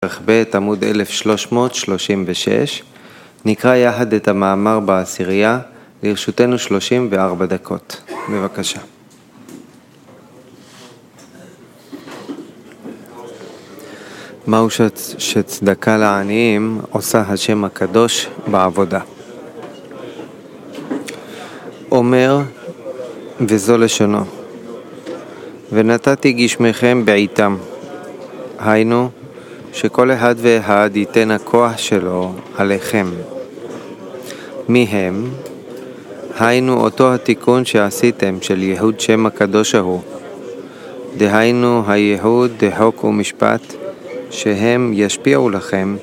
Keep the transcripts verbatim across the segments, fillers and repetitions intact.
ערך ב' עמוד אלף שלוש מאות שלושים ושש. נקרא יחד את המאמר בעשירייה. לרשותנו שלושים וארבע דקות. בבקשה. מהו שצדקה לעניים עושה השם הקדוש בעבודה? אומר, וזו לשונו, ונתתי גשמכם בעיתם. היינו, שכל אחד ואחד ייתן הכוח שלו עליכם. מי הם? היינו אותו התיקון שעשיתם של ייחוד שם הקדוש ההוא. דהיינו הייחוד דחוק ומשפט, שהם ישפיעו לכם,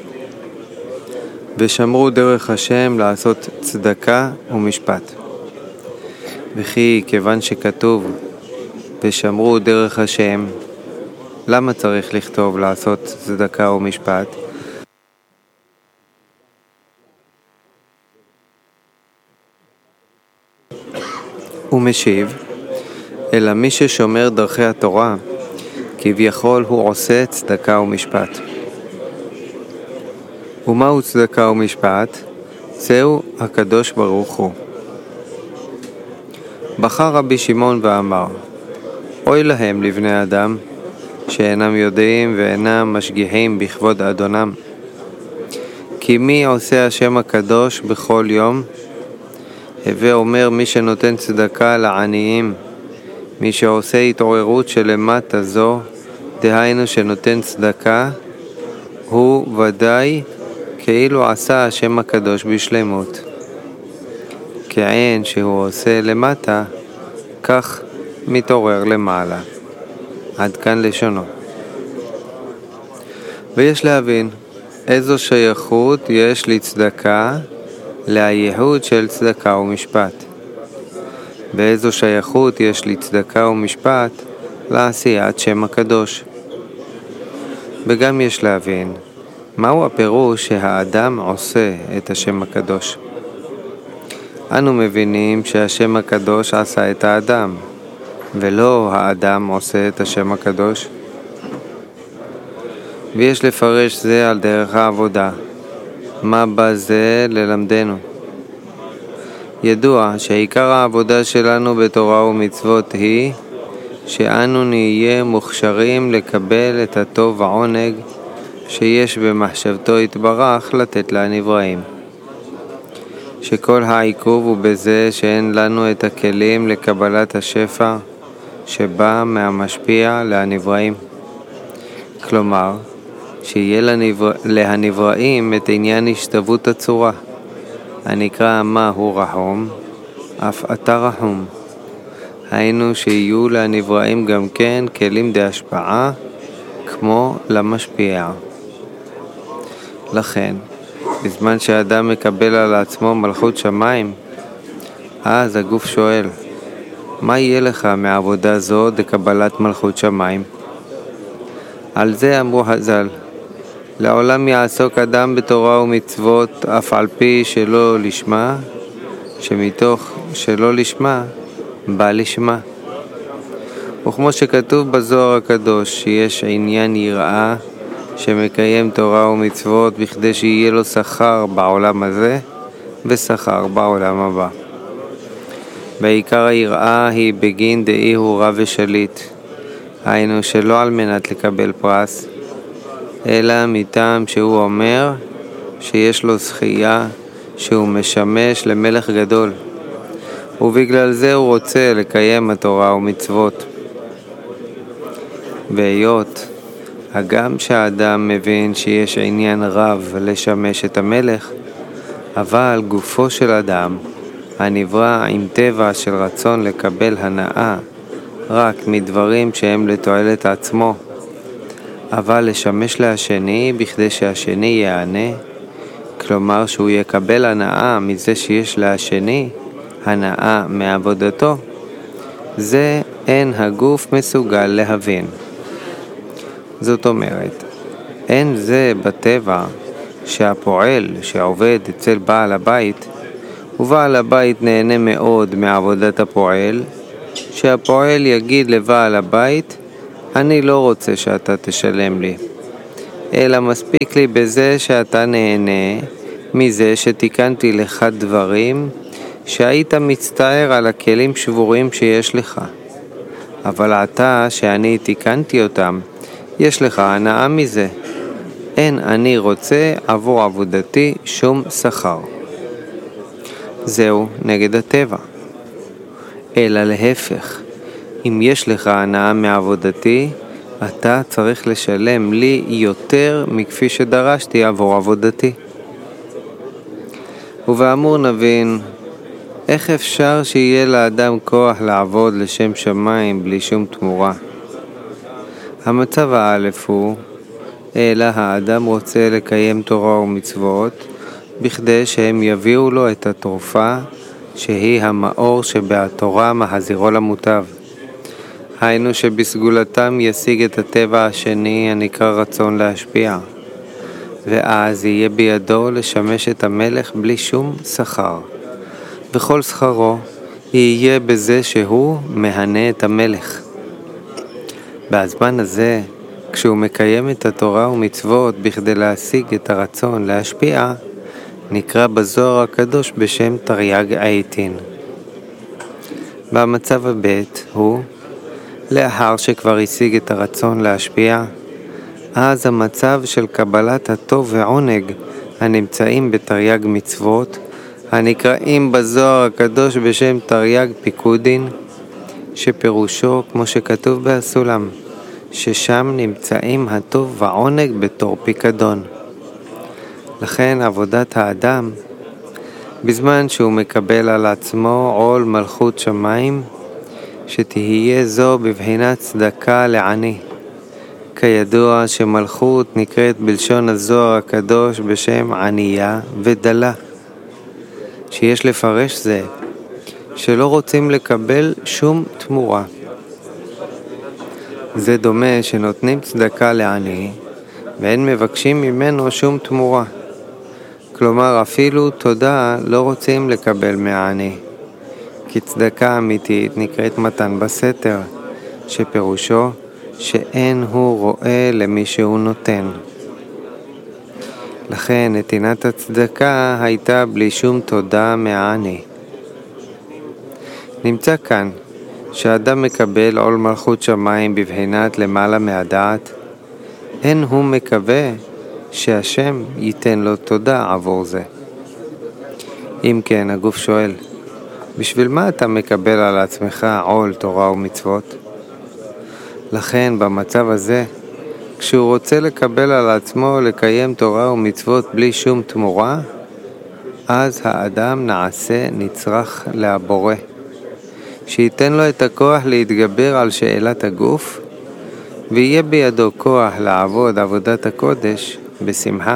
ושמרו דרך השם לעשות צדקה ומשפט. וכי כיוון שכתוב, ושמרו דרך השם, למה צריך לכתוב לעשות צדקה ומשפט? הוא משיב, אלא מי ששומר דרכי התורה, כביכול הוא עושה צדקה ומשפט. ומהו צדקה ומשפט? זהו הקדוש ברוך הוא. בחר רבי שמעון ואמר, אוי להם לבני אדם, שאינם יודעים ואינם משגיחים בכבוד אדונם. כי מי עושה השם הקדוש בכל יום? הווה אומר מי שנותן צדקה לעניים, מי שעושה התעוררות שלמטה זו, דהיינו שנותן צדקה, הוא ודאי כאילו עשה השם הקדוש בשלמות. כעין שהוא עושה למטה, כך מתעורר למעלה. עד כאן לשונו. ויש להבין איזו שייכות יש לצדקה לייחוד של צדקה ומשפט, ואיזו שייכות יש לצדקה ומשפט לעשיית שם הקדוש. וגם יש להבין מהו הפירוש שהאדם עושה את השם הקדוש. אנו מבינים שהשם הקדוש עשה את האדם, ולא האדם עושה את השם הקדוש. ויש לפרש זה על דרך העבודה. מה בא זה ללמדנו? ידוע שעיקר העבודה שלנו בתורה ומצוות היא שאנו נהיה מוכשרים לקבל את הטוב והעונג שיש במחשבתו יתברך לתת לנבראים. שכל העיכוב הוא בזה שאין לנו את הכלים לקבלת השפע שבא מהמשפיע לנבראים. כלומר, שיהיה לנבר... להנבראים את עניין השתוות הצורה, הנקרא מה הוא רחום, אף אתה רחום. היינו שיהיו לנבראים גם כן כלים דהשפעה כמו למשפיע. לכן, בזמן שאדם מקבל על עצמו מלכות שמיים, אז הגוף שואל, מה יהיה לך מעבודה זו דקבלת מלכות שמיים? על זה אמרו חז"ל, לעולם יעסוק אדם בתורה ומצוות אף על פי שלא לשמה, שמתוך שלא לשמה בא לשמה. וכמו שכתוב בזוהר הקדוש שיש עניין יראה שמקיים תורה ומצוות בכדי שיהיה לו שכר בעולם הזה ושכר בעולם הבא. בעיקר היראה היא בגין דאי הוא רב ושליט, היינו שלא על מנת לקבל פרס, אלא מטעם שהוא אומר שיש לו זכייה שהוא משמש למלך גדול, ובגלל זה הוא רוצה לקיים התורה ומצוות. והיות הגם שהאדם מבין שיש עניין רב לשמש את המלך, אבל גופו של אדם הנברא עם טבע של רצון לקבל הנאה רק מדברים שהם לתועלת עצמו, אבל לשמש להשני בכדי שהשני יענה, כלומר שהוא יקבל הנאה מזה שיש להשני הנאה מעבודתו, זה אין הגוף מסוגל להבין. זאת אומרת, אין זה בטבע שהפועל שעובד אצל בעל הבית, ובעל הבית נהנה מאוד מעבודת הפועל, שהפועל יגיד לבעל הבית, אני לא רוצה שאתה תשלם לי, אלא מספיק לי בזה שאתה נהנה מזה שתיקנתי לך דברים שהיית מצטער על הכלים שבורים שיש לך. אבל עתה שאני תיקנתי אותם, יש לך הנאה מזה. אין אני רוצה עבור עבודתי שום שכר. זהו נגד הטבע. אלא להפך, אם יש לך הנאה מעבודתי, אתה צריך לשלם לי יותר מכפי שדרשתי עבור עבודתי. ובאמור נבין, איך אפשר שיהיה לאדם כוח לעבוד לשם שמיים בלי שום תמורה? המצב האלף הוא, אלא האדם רוצה לקיים תורה ומצוות, בכדי שהם יביאו לו את התרופה שהיא המאור שבתורה מהזירו למוטב. היינו שבסגולתם ישיג את הטבע השני הנקרא רצון להשפיע, ואז יהיה בידו לשמש את המלך בלי שום שכר, וכל שכרו יהיה בזה שהוא מהנה את המלך. בזמן הזה, כשהוא מקיים את התורה ומצוות בכדי להשיג את הרצון להשפיע, נקרא בזוהר הקדוש בשם תרי"ג עיטין. במצב הבית הוא, לאחר שכבר השיג את הרצון להשפיע, אז המצב של קבלת הטוב ועונג הנמצאים בתרי"ג מצוות, הנקראים בזוהר הקדוש בשם תרי"ג פיקודין, שפירושו כמו שכתוב בסולם, ששם נמצאים הטוב ועונג בתור פיקדון. לכן עבודת האדם, בזמן שהוא מקבל על עצמו עול מלכות שמיים, שתהיה זו בבחינת צדקה לעני. כידוע שמלכות נקראת בלשון הזוהר הקדוש בשם ענייה ודלה, שיש לפרש זה, שלא רוצים לקבל שום תמורה. זה דומה שנותנים צדקה לעני, ואין מבקשים ממנו שום תמורה. כלומר, אפילו תודה לא רוצים לקבל מהעני. כי צדקה אמיתית נקראת מתן בסתר, שפירושו שאין הוא רואה למי שהוא נותן. לכן נתינת הצדקה הייתה בלי שום תודה מהעני. נמצא כאן שאדם מקבל עול מלכות שמיים בבחינת למעלה מהדעת, אין הוא מקווה שהשם ייתן לו תודה עבור זה. אם כן, הגוף שואל, בשביל מה אתה מקבל על עצמך עול תורה ומצוות? לכן במצב הזה, כשהוא רוצה לקבל על עצמו לקיים תורה ומצוות בלי שום תמורה, אז האדם נעשה נצרך להבורא, שייתן לו את הכוח להתגבר על שאלת הגוף, ויהיה בידו כוח לעבוד עבודת הקודש בשמחה.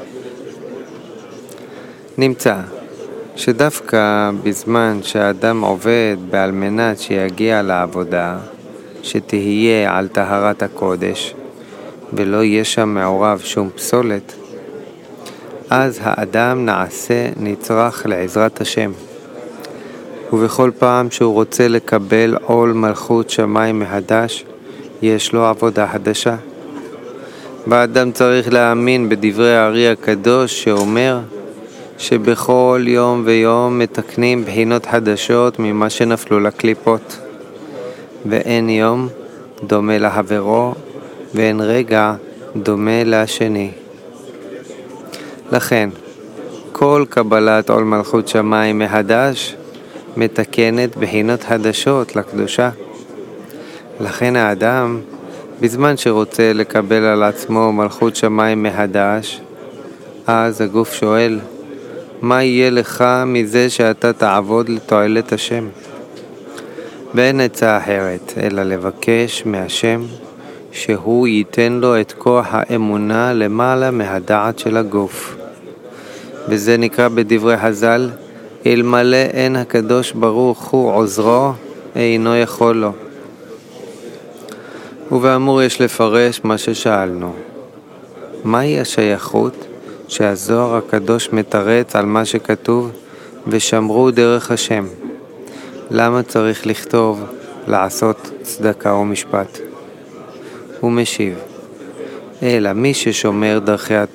נמצא שדווקא בזמן שהאדם עובד בעל מנת שיגיע לעבודה, שתהיה על טהרת הקודש, ולא יהיה שם מעורב שום פסולת, אז האדם נעשה נצרך לעזרת השם. ובכל פעם שהוא רוצה לקבל עול מלכות שמיים מחדש, יש לו עבודה חדשה. והאדם צריך להאמין בדברי הארי הקדוש שאומר שבכל יום ויום מתקנים בחינות חדשות ממה שנפלו לקליפות. ואין יום דומה לחברו, ואין רגע דומה לשני. לכן, כל קבלת עול מלכות שמיים מחדש מתקנת בחינות חדשות לקדושה. לכן האדם, בזמן שרוצה לקבל על עצמו מלכות שמיים מחדש, אז הגוף שואל, מה יהיה לך מזה שאתה תעבוד לתועלת השם? ואין עצה אחרת, אלא לבקש מהשם שהוא ייתן לו את כוח האמונה למעלה מהדעת של הגוף. וזה נקרא בדברי חז"ל, אלמלא אין הקדוש ברוך הוא עוזרו, אינו יכול לו. ובאמור יש לפרש מה ששאלנו. מהי השייכות שהזוהר הקדוש מתרץ על מה שכתוב ושמרו דרך השם? למה צריך לכתוב לעשות צדקה ומשפט? הוא משיב, אלא מי ששומר דרכי